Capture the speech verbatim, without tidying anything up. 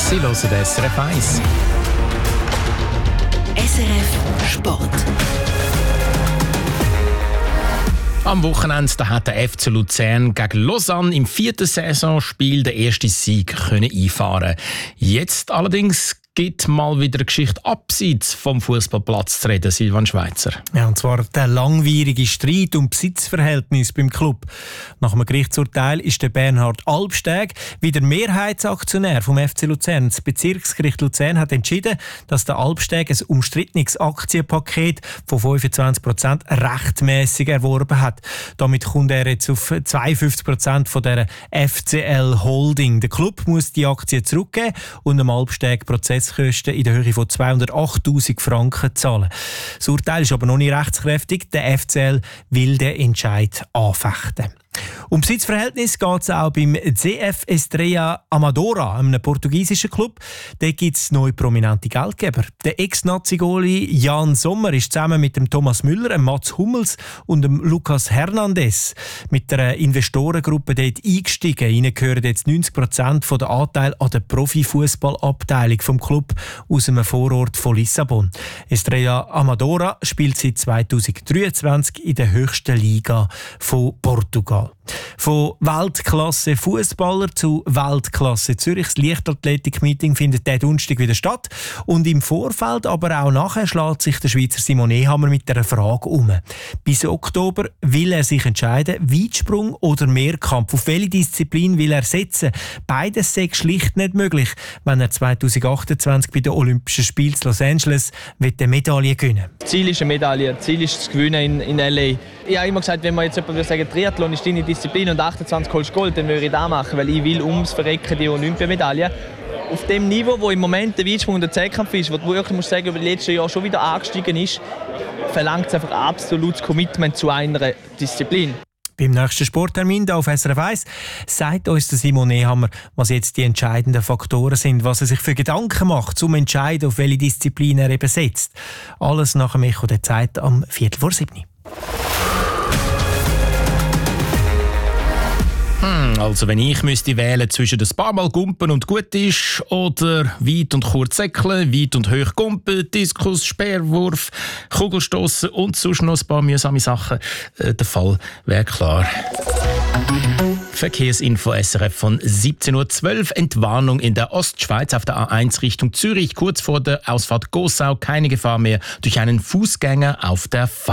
Sie hören S R F eins. S R F Sport. Am Wochenende da hat der F C Luzern gegen Lausanne im vierten Saisonspiel den ersten Sieg können einfahren. Jetzt allerdings gibt mal wieder eine Geschichte abseits vom Fußballplatz zu reden, Silvan Schweizer. Ja, und zwar der langwierige Streit um Besitzverhältnis beim Club. Nach einem Gerichtsurteil ist der Bernhard Albsteg wieder Mehrheitsaktionär vom F C Luzern. Das Bezirksgericht Luzern hat entschieden, dass der Albsteg ein umstrittenes Aktienpaket von fünfundzwanzig Prozent rechtmäßig erworben hat. Damit kommt er jetzt auf zweiundfünfzig Prozent von der F C L Holding. Der Club muss die Aktien zurückgeben und dem Albsteg Prozesskosten in der Höhe von zweihundertachttausend Franken zahlen. Das Urteil ist aber noch nicht rechtskräftig. Der F C L will den Entscheid anfechten. Um Besitzverhältnis geht es auch beim C F Estrella Amadora, einem portugiesischen Club. Dort gibt es neue prominente Geldgeber. Der Ex-Nazi-Goalie Jan Sommer ist zusammen mit dem Thomas Müller, dem Mats Hummels und dem Lucas Hernandez mit der Investorengruppe dort eingestiegen. Ihnen gehören jetzt neunzig Prozent der Anteile an der Profifußballabteilung vom Club aus einem Vorort von Lissabon. Estrella Amadora spielt seit zweitausenddreiundzwanzig in der höchsten Liga von Portugal. Von Weltklasse-Fußballer zu Weltklasse Zürich. Das Leichtathletik-Meeting findet diesen Donnerstag wieder statt. Und im Vorfeld, aber auch nachher, schlägt sich der Schweizer Simon Ehammer mit einer Frage um. Bis Oktober will er sich entscheiden, Weitsprung oder Mehrkampf. Auf welche Disziplin will er setzen? Beides sei schlicht nicht möglich, wenn er zweitausendachtundzwanzig bei den Olympischen Spielen in Los Angeles eine Medaille gewinnen will. Ziel ist eine Medaille, Ziel ist das Gewinnen in, in L A. Ich habe immer gesagt, wenn man jetzt jemand würde sagen, Triathlon ist deine Disziplin und achtundzwanzig holst Gold, dann würde ich das machen, weil ich will ums Verrecken die Olympiamedaille. Auf dem Niveau, wo im Moment der Weitsprung und der Zehnkampf ist, wo du wirklich musst sagen, über die letzten Jahre schon wieder angestiegen ist, verlangt es einfach absolutes Commitment zu einer Disziplin. Beim nächsten Sporttermin hier auf S R F eins sagt uns der Simon Ehammer, was jetzt die entscheidenden Faktoren sind, was er sich für Gedanken macht, zum Entscheiden, auf welche Disziplin er eben setzt. Alles nach dem Echo der Zeit am Viertel vor sieben. Hm, also wenn ich müsste wählen zwischen das paar Mal Gumpen und gut ist oder weit und kurz säckeln, weit und hoch Gumpen, Diskus, Speerwurf, Kugelstossen und sonst noch ein paar mühsame Sachen, äh, der Fall wäre klar. Verkehrsinfo S R F von siebzehn Uhr zwölf. Entwarnung in der Ostschweiz auf der A eins Richtung Zürich, kurz vor der Ausfahrt Gossau. Keine Gefahr mehr durch einen Fußgänger auf der Fahrt.